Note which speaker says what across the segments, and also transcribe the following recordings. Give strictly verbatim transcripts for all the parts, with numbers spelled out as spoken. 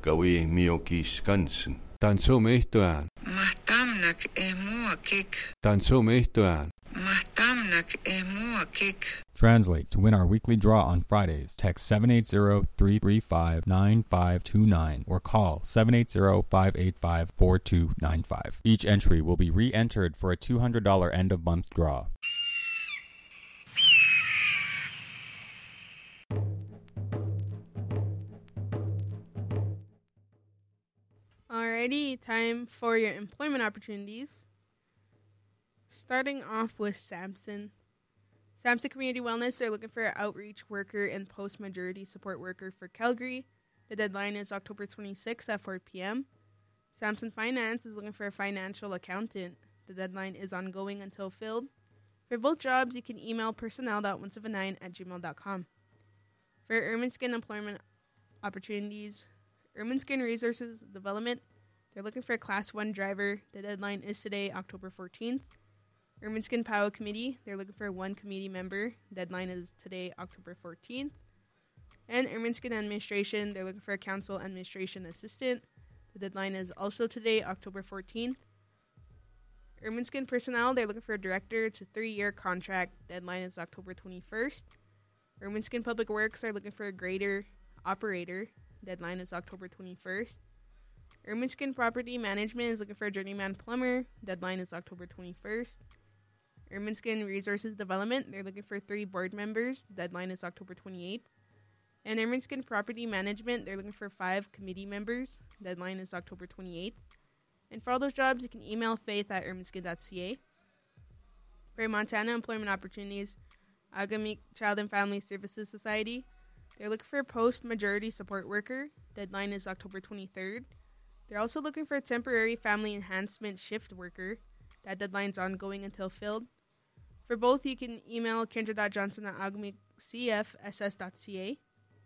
Speaker 1: kawi miokis kansen.
Speaker 2: Tansumihtuan.
Speaker 3: Mahtamnak e muakik.
Speaker 2: Tansumihtuan.
Speaker 3: Mahtamnak e muakik.
Speaker 4: Translate. To win our weekly draw on Fridays, text seven eight zero, three three five, nine five two nine or call seven eight zero, five eight five, four two nine five. Each entry will be re-entered for a two hundred dollars end-of-month draw.
Speaker 5: Alrighty, time for your employment opportunities. Starting off with Samson. Samson Community Wellness, they're looking for an outreach worker and post-majority support worker for Calgary. The deadline is October twenty-sixth at four p.m. Samson Finance is looking for a financial accountant. The deadline is ongoing until filled. For both jobs, you can email personnel dot one seven nine at gmail dot com. For Ermineskin employment opportunities, Ermineskin Resources Development, they're looking for a Class one driver. The deadline is today, October fourteenth. Ermineskin Power Committee, they're looking for one committee member. Deadline is today, October fourteenth. And Ermineskin Administration, they're looking for a Council Administration Assistant. The deadline is also today, October fourteenth. Ermineskin Personnel, they're looking for a director. It's a three-year contract. Deadline is October twenty-first. Ermineskin Public Works are looking for a grader operator. Deadline is October twenty-first. Ermineskin Property Management is looking for a journeyman plumber. Deadline is October twenty-first. Ermineskin Resources Development, they're looking for three board members. Deadline is October twenty-eighth. And Ermineskin Property Management, they're looking for five committee members. Deadline is October twenty-eighth. And for all those jobs, you can email faith at ermineskin dot c a. For Montana Employment Opportunities, Agamic Child and Family Services Society, they're looking for a post-majority support worker. Deadline is October twenty-third. They're also looking for a temporary family enhancement shift worker. That deadline's ongoing until filled. For both, you can email kendra dot johnson at agamic c f s s dot c a.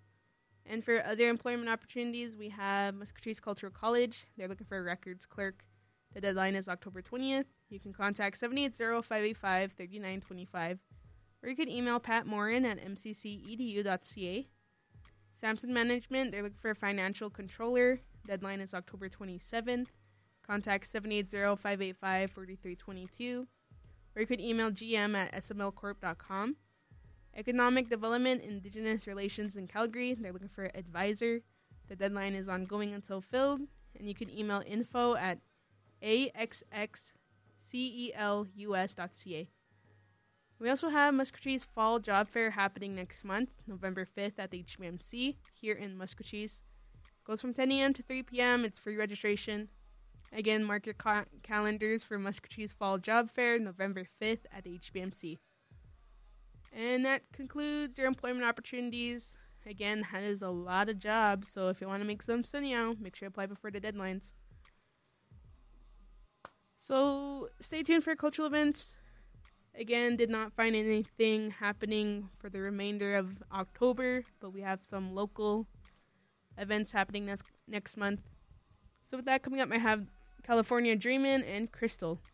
Speaker 5: And for other employment opportunities, we have Muscatine Cultural College. They're looking for a records clerk. The deadline is October twentieth. You can contact seven eight zero, five eight five, three nine two five. Or you can email Pat Morin at m c c e d u dot c a. Samson Management, they're looking for a financial controller. Deadline is October twenty-seventh. Contact seven eight zero, five eight five, four three two two. Or you could email g m at s m l corp dot com. Economic Development, Indigenous Relations in Calgary, they're looking for an advisor. The deadline is ongoing until filled. And you can email info at a x x celus dot c a. We also have Muscatine Fall Job Fair happening next month, November fifth at the H B M C here in Muscatine. Goes from ten a.m. to three p.m. It's free registration. Again, mark your ca- calendars for Muscatine Fall Job Fair, November fifth at the H B M C. And that concludes your employment opportunities. Again, that is a lot of jobs, so if you want to make some money out, make sure you apply before the deadlines. So stay tuned for cultural events. Again, did not find anything happening for the remainder of October, but we have some local events happening next next month. So with that coming up, I have California Dreamin' and Crystal.